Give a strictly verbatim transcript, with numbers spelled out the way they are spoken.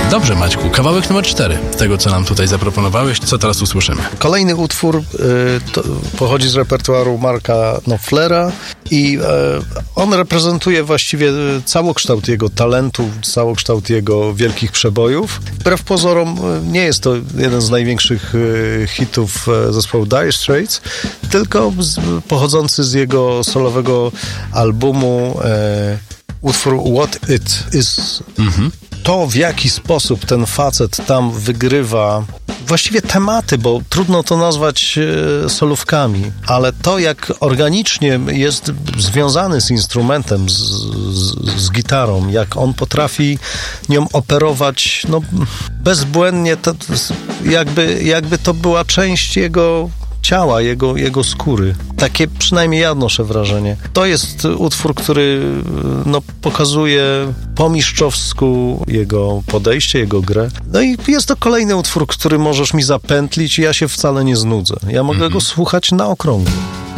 Dobrze, Maćku, kawałek numer cztery z tego, co nam tutaj zaproponowałeś. Co teraz usłyszymy? Kolejny utwór y, to pochodzi z repertuaru Marka Knopflera i y, on reprezentuje właściwie całokształt jego talentu, całokształt jego wielkich przebojów. Wbrew pozorom y, nie jest to jeden z największych y, hitów y, zespołu Dire Straits, tylko z, pochodzący z jego solowego albumu y, utwór What It Is. Mhm. To, w jaki sposób ten facet tam wygrywa właściwie tematy, bo trudno to nazwać e, solówkami, ale to, jak organicznie jest związany z instrumentem, z, z, z gitarą, jak on potrafi nią operować no, bezbłędnie, to, jakby, jakby to była część jego ciała, jego, jego skóry. Takie przynajmniej ja odnoszę wrażenie. To jest utwór, który no, pokazuje po mistrzowsku jego podejście, jego grę. No i jest to kolejny utwór, który możesz mi zapętlić i ja się wcale nie znudzę. Ja mogę mm-hmm. go słuchać na okrągło.